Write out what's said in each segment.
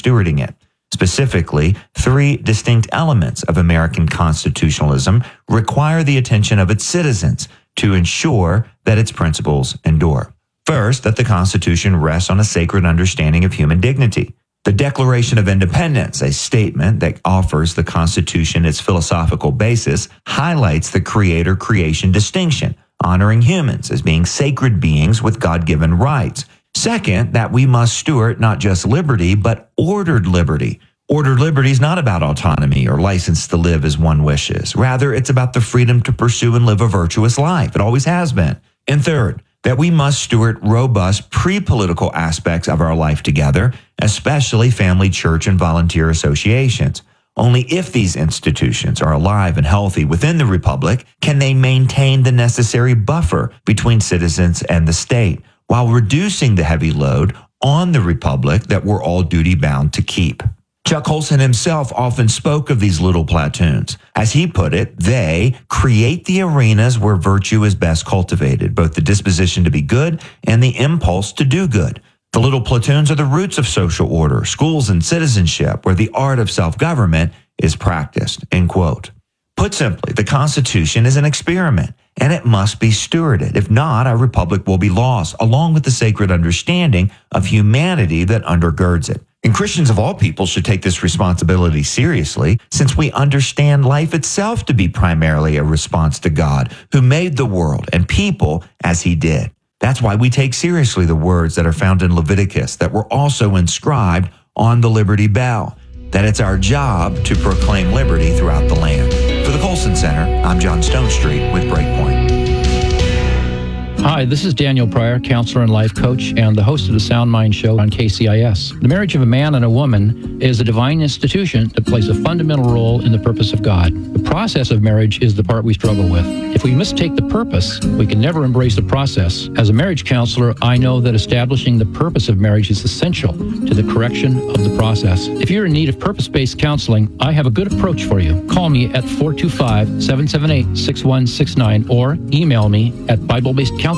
stewarding it. Specifically, 3 distinct elements of American constitutionalism require the attention of its citizens to ensure that its principles endure. First, that the Constitution rests on a sacred understanding of human dignity. The Declaration of Independence, a statement that offers the Constitution its philosophical basis, highlights the creator-creation distinction, honoring humans as being sacred beings with God-given rights. Second, that we must steward not just liberty, but ordered liberty. Ordered liberty is not about autonomy or license to live as one wishes. Rather, it's about the freedom to pursue and live a virtuous life. It always has been. And third, that we must steward robust pre-political aspects of our life together, especially family, church, and volunteer associations. Only if these institutions are alive and healthy within the Republic can they maintain the necessary buffer between citizens and the state, while reducing the heavy load on the Republic that we're all duty-bound to keep. Chuck Colson himself often spoke of these little platoons. As he put it, they create the arenas where virtue is best cultivated, both the disposition to be good and the impulse to do good. The little platoons are the roots of social order, schools, and citizenship, where the art of self-government is practiced, end quote. Put simply, the Constitution is an experiment, and it must be stewarded. If not, our republic will be lost, along with the sacred understanding of humanity that undergirds it. And Christians of all people should take this responsibility seriously, since we understand life itself to be primarily a response to God, who made the world and people as he did. That's why we take seriously the words that are found in Leviticus that were also inscribed on the Liberty Bell, that it's our job to proclaim liberty throughout the land. For the Colson Center, I'm John Stonestreet with Breakpoint. Hi, this is Daniel Pryor, counselor and life coach, and the host of the Sound Mind Show on KCIS. The marriage of a man and a woman is a divine institution that plays a fundamental role in the purpose of God. The process of marriage is the part we struggle with. If we mistake the purpose, we can never embrace the process. As a marriage counselor, I know that establishing the purpose of marriage is essential to the correction of the process. If you're in need of purpose-based counseling, I have a good approach for you. Call me at 425-778-6169 or email me at BibleBasedCounselor.com.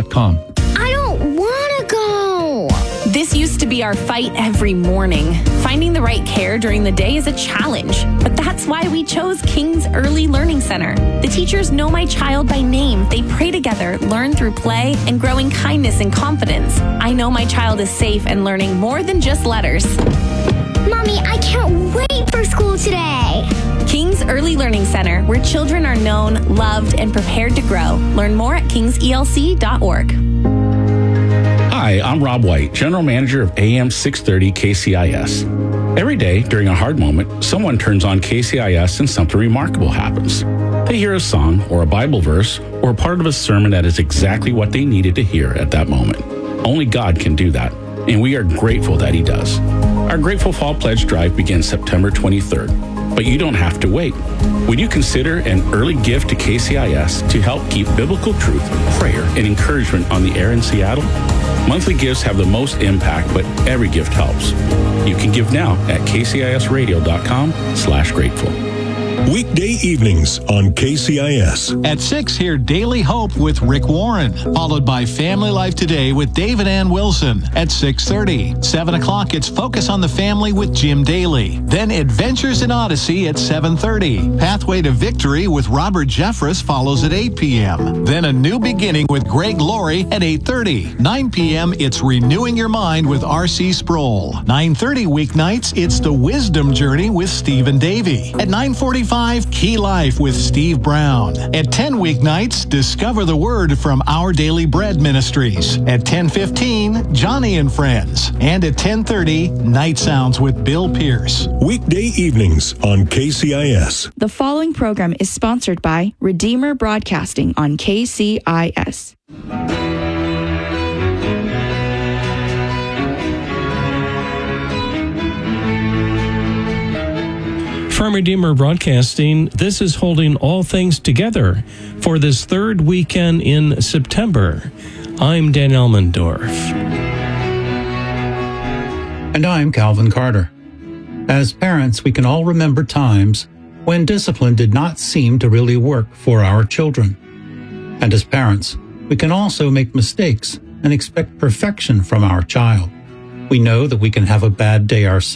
I don't want to go. This used to be our fight every morning. Finding the right care during the day is a challenge, but that's why we chose King's Early Learning Center. The teachers know my child by name. They pray together, learn through play, and grow in kindness and confidence. I know my child is safe and learning more than just letters. Mommy, I can't wait for school today. King's Early Learning Center, where children are known, loved, and prepared to grow. Learn more at kingselc.org. Hi, I'm Rob White, General Manager of AM 630 KCIS. Every day during a hard moment, someone turns on KCIS and something remarkable happens. They hear a song or a Bible verse or a part of a sermon that is exactly what they needed to hear at that moment. Only God can do that, and we are grateful that He does. Our Grateful Fall Pledge Drive begins September 23rd, but you don't have to wait. Would you consider an early gift to KCIS to help keep biblical truth, prayer, and encouragement on the air in Seattle? Monthly gifts have the most impact, but every gift helps. You can give now at kcisradio.com/grateful. Weekday evenings on KCIS. At 6, hear Daily Hope with Rick Warren, followed by Family Life Today with David Ann Wilson at 6:30. 7 o'clock, it's Focus on the Family with Jim Daly. Then Adventures in Odyssey at 7:30. Pathway to Victory with Robert Jeffress follows at 8 p.m. Then A New Beginning with Greg Laurie at 8:30. 9 p.m., it's Renewing Your Mind with R.C. Sproul. 9:30 weeknights, it's The Wisdom Journey with Stephen Davey. At 9:45, Key Life with Steve Brown. At 10 weeknights, Discover the Word from Our Daily Bread Ministries. At 10:15, Johnny and Friends. And at 10:30, Night Sounds with Bill Pierce. Weekday evenings on KCIS. The following program is sponsored by Redeemer Broadcasting on KCIS. From Redeemer Broadcasting, this is holding all things together for this third weekend in September. I'm Dan Elmendorf. And I'm Calvin Carter. As parents, we can all remember times when discipline did not seem to really work for our children. And as parents, we can also make mistakes and expect perfection from our child. We know that we can have a bad day ourselves.